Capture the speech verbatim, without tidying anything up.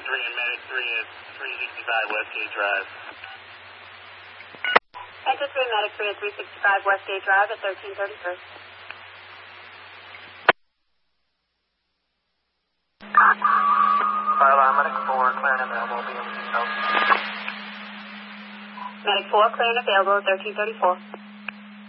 three and Medic three at three sixty-five Westgate Drive. Enter three Medic three at three sixty-five Westgate Drive at thirteen thirty-first. Fire alarm, Medic four, clear and available, be able to help. Medic four, clear and available at thirteen thirty-four.